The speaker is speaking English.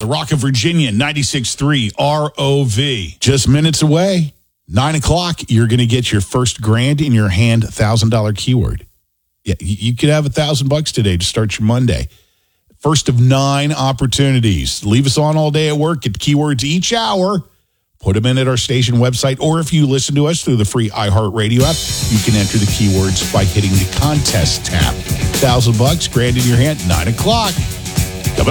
The Rock of Virginia, 96.3 ROV. Just minutes away. 9 o'clock, you're going to get your first grand in your hand, $1,000 keyword. Yeah, you could have $1,000 today to start your Monday. First of 9 opportunities. Leave us on all day at work. Get keywords each hour. Put them in at our station website. Or if you listen to us through the free iHeartRadio app, you can enter the keywords by hitting the contest tab. $1,000, grand in your hand, 9 o'clock. Coming up.